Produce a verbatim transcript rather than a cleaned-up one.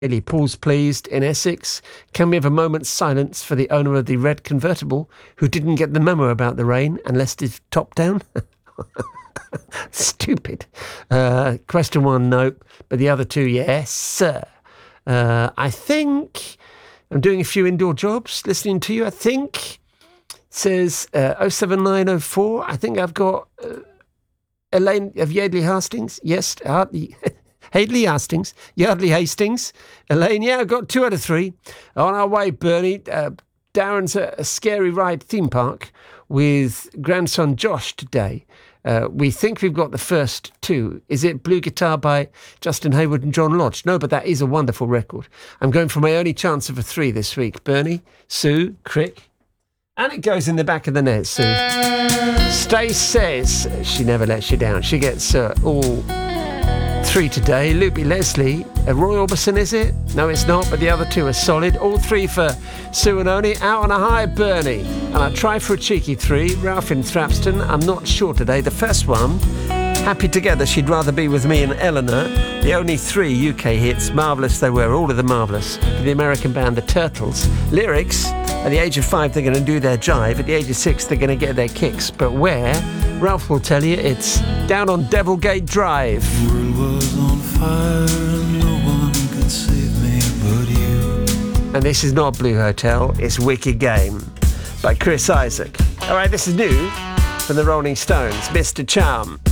Paul's pleased in Essex. Can we have a moment's silence for the owner of the red convertible who didn't get the memo about the rain and left his top down? Stupid. Uh, question one, nope. But the other two, yes, sir. Uh, I think I'm doing a few indoor jobs, listening to you, I think. Says uh, oh seven nine oh four. I think I've got uh, Elaine of Yardley Hastings. Yes, Hartley. Hadley Hastings, Yardley Hastings, Elaine, yeah, I've got two out of three. On our way, Bernie, uh, Darren's at a scary ride theme park with grandson Josh today. Uh, we think we've got the first two. Is it Blue Guitar by Justin Hayward and John Lodge? No, but that is a wonderful record. I'm going for my only chance of a three this week. Bernie, Sue, Crick. And it goes in the back of the net, Sue. Stace says she never lets you down. She gets uh, all... three today. Loopy Leslie, uh, Roy Orbison, is it? No, it's not, but the other two are solid. All three for Sue and Oni. Out on a high, Bernie. And I try for a cheeky three. Ralph in Thrapston. I'm not sure today. The first one, Happy Together, She'd Rather Be With Me and Eleanor. The only three U K hits. Marvellous they were, all of them marvellous. For the American band The Turtles. Lyrics, at the age of five, they're going to do their jive. At the age of six, they're going to get their kicks. But where? Ralph will tell you it's down on Devilgate Drive. The world was on fire and no one could save me but you. And this is not Blue Hotel, it's Wicked Game by Chris Isaak. All right, this is new from the Rolling Stones, Mister Charm.